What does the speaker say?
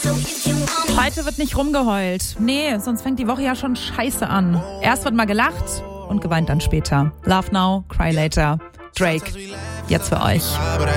Heute wird nicht rumgeheult. Nee, sonst fängt die Woche ja schon scheiße an. Erst wird mal gelacht und geweint dann später. Love Now, Cry Later. Drake, jetzt für euch.